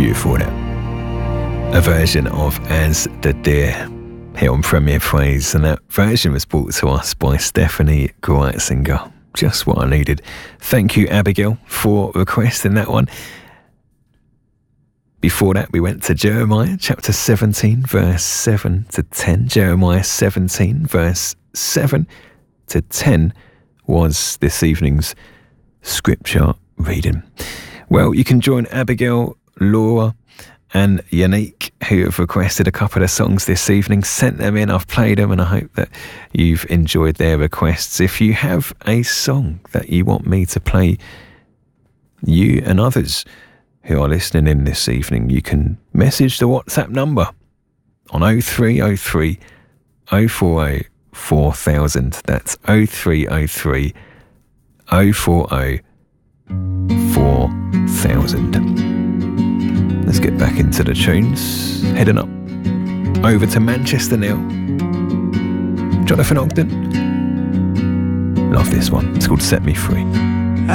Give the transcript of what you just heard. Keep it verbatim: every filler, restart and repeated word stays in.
Beautiful, that. A version of As the Deer here on Premier Praise, and that version was brought to us by Stephanie Greitzinger. Just what I needed. Thank you, Abigail, for requesting that one. Before that, we went to Jeremiah chapter seventeen, verse seven to ten. Jeremiah seventeen, verse seven to ten was this evening's scripture reading. Well, you can join Abigail, Laura and Yannick, who have requested a couple of songs this evening. Sent them in, I've played them, and I hope that you've enjoyed their requests. If you have a song that you want me to play, you and others who are listening in this evening, you can message the WhatsApp number on oh three oh three, oh four oh, four thousand. That's oh three oh three, oh four oh, four thousand. Let's get back into the tunes. Heading up over to Manchester now. Jonathan Ogden. Love this one. It's called Set Me Free.